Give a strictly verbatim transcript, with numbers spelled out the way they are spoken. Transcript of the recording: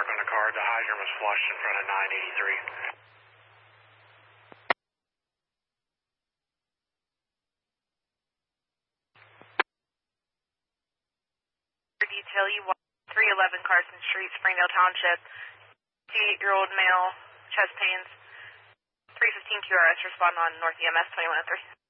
mark on the card. The hydrant was flushed in front of nine eighty-three. Detail, you want three eleven Carson Street, Springdale Township. fifty-eight-year-old male, chest pains. three fifteen Q R S, respond on North E M S twenty-one oh three.